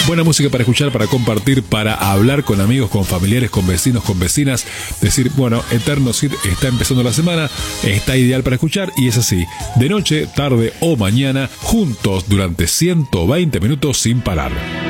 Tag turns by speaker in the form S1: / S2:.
S1: Buena música para escuchar, para compartir, para hablar con amigos, con familiares, con vecinos, con vecinas. Decir, bueno, Eternos Hits está empezando la semana, está ideal para escuchar y es así. De noche, tarde o mañana, juntos durante 120 minutos sin parar.